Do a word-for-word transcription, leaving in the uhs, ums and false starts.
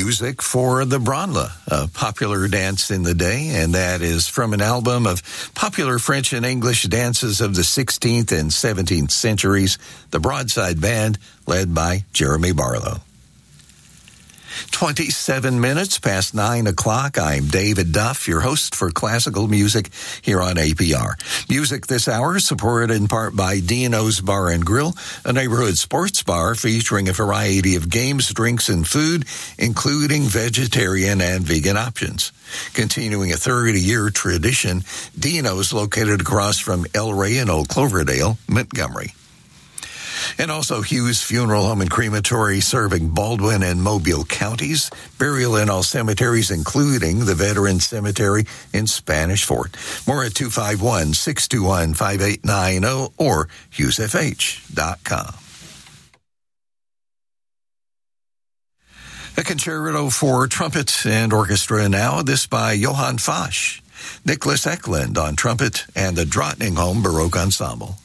music for the branle, a popular dance in the day, and that is from an album of popular French and English dances of the sixteenth and seventeenth centuries, the Broadside Band, led by Jeremy Barlow. twenty-seven minutes past nine o'clock. I'm David Duff, your host for classical music here on A P R. Music this hour supported in part by Dino's Bar and Grill, a neighborhood sports bar featuring a variety of games, drinks, and food, including vegetarian and vegan options. Continuing a thirty-year tradition, Dino's located across from El Rey in Old Cloverdale, Montgomery. And also Hughes Funeral Home and Crematory, serving Baldwin and Mobile counties. Burial in all cemeteries, including the Veteran Cemetery in Spanish Fort. More at two five one, six two one, five eight nine zero or hughes f h dot com. A concerto for trumpet and orchestra now, this by Johann Fasch, Nicholas Eklund on trumpet, and the Drottningholm Baroque Ensemble.